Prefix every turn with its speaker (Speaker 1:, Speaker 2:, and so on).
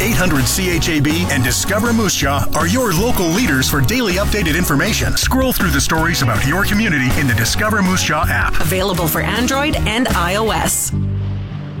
Speaker 1: 800 CHAB and Discover Moose Jaw are your local leaders for daily updated information. Scroll through the stories about your community in the Discover Moose Jaw app.
Speaker 2: Available for Android and iOS.